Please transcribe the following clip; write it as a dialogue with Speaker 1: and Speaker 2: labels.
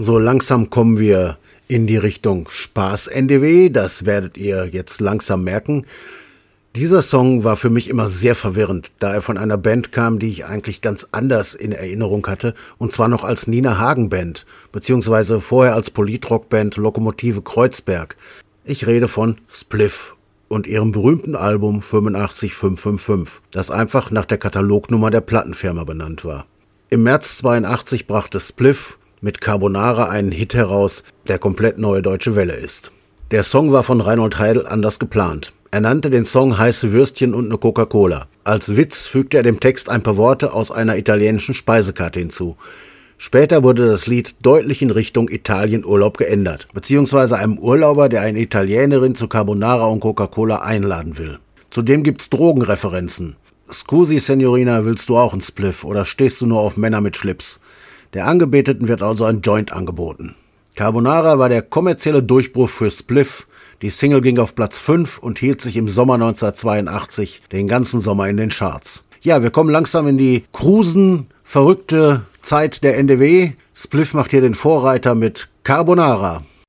Speaker 1: So langsam kommen wir in die Richtung Spaß-NDW, das werdet ihr jetzt langsam merken. Dieser Song war für mich immer sehr verwirrend, da er von einer Band kam, die ich eigentlich ganz anders in Erinnerung hatte, und zwar noch als Nina Hagen Band, beziehungsweise vorher als Politrock-Band Lokomotive Kreuzberg. Ich rede von Spliff und ihrem berühmten Album 85555, das einfach nach der Katalognummer der Plattenfirma benannt war. Im März 82 brachte Spliff mit Carbonara einen Hit heraus, der komplett neue deutsche Welle ist. Der Song war von Reinhold Heydel anders geplant. Er nannte den Song Heiße Würstchen und eine Coca-Cola. Als Witz fügte er dem Text ein paar Worte aus einer italienischen Speisekarte hinzu. Später wurde das Lied deutlich in Richtung Italienurlaub geändert, beziehungsweise einem Urlauber, der eine Italienerin zu Carbonara und Coca-Cola einladen will. Zudem gibt's Drogenreferenzen. Scusi, Signorina, willst du auch einen Spliff oder stehst du nur auf Männer mit Schlips? Der Angebeteten wird also ein Joint angeboten. Carbonara war der kommerzielle Durchbruch für Spliff. Die Single ging auf Platz 5 und hielt sich im Sommer 1982 den ganzen Sommer in den Charts. Ja, wir kommen langsam in die verrückte Zeit der NDW. Spliff macht hier den Vorreiter mit Carbonara.